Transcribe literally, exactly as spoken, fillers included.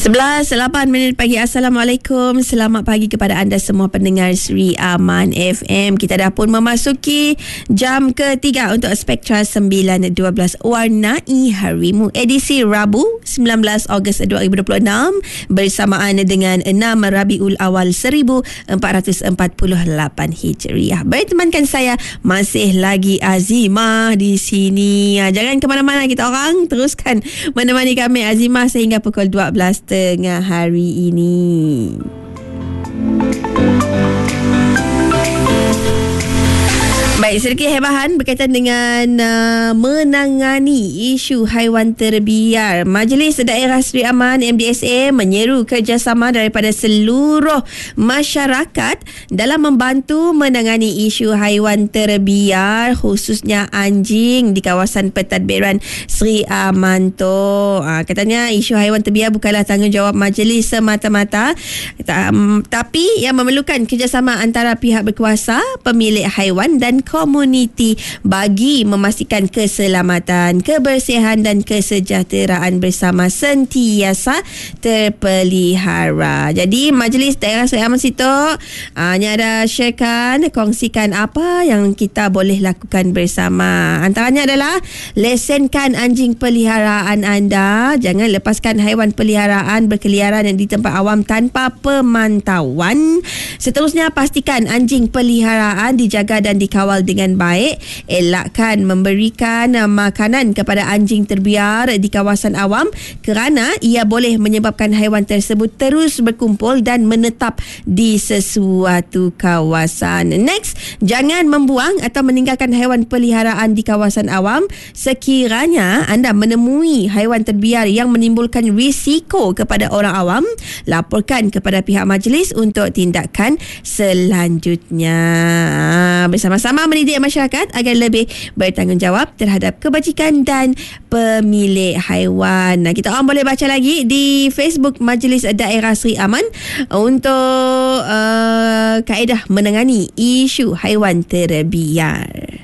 sebelas lapan minit pagi. Assalamualaikum. Selamat pagi kepada anda semua pendengar Sri Aman F M. Kita dah pun memasuki jam ketiga untuk Spektra sembilan dua belas Warnai Harimu edisi Rabu sembilan belas Ogos dua ribu dua puluh enam bersamaan dengan enam Rabiul Awal seribu empat ratus empat puluh lapan Hijriah. Baik, temankan saya masih lagi Azimah di sini. Jangan ke mana-mana, kita orang teruskan menemani kami Azimah sehingga pukul dua belas tengah hari ini. Baik, sedikit hebahan berkaitan dengan uh, menangani isu haiwan terbiar. Majlis Daerah Sri Aman M D S A menyeru kerjasama daripada seluruh masyarakat dalam membantu menangani isu haiwan terbiar, khususnya anjing di kawasan pentadbiran Sri Aman tu. Uh, katanya isu haiwan terbiar bukanlah tanggungjawab majlis semata-mata, um, tapi yang memerlukan kerjasama antara pihak berkuasa, pemilik haiwan dan komuniti bagi memastikan keselamatan, kebersihan dan kesejahteraan bersama sentiasa terpelihara. Jadi Majlis Daerah Sri Aman situ hanya ada sharekan, kongsikan apa yang kita boleh lakukan bersama. Antaranya adalah lesenkan anjing peliharaan anda, jangan lepaskan haiwan peliharaan berkeliaran di tempat awam tanpa pemantauan. Seterusnya, pastikan anjing peliharaan dijaga dan dikawal dengan baik. Elakkan memberikan uh, makanan kepada anjing terbiar di kawasan awam kerana ia boleh menyebabkan haiwan tersebut terus berkumpul dan menetap di sesuatu kawasan. Next, jangan membuang atau meninggalkan haiwan peliharaan di kawasan awam. Sekiranya anda menemui haiwan terbiar yang menimbulkan risiko kepada orang awam, laporkan kepada pihak majlis untuk tindakan selanjutnya. Bersama-sama mendidik masyarakat agar lebih bertanggungjawab terhadap kebajikan dan pemilik haiwan. Nah, kita orang boleh baca lagi di Facebook Majlis Daerah Sri Aman untuk uh, kaedah menangani isu haiwan terbiar.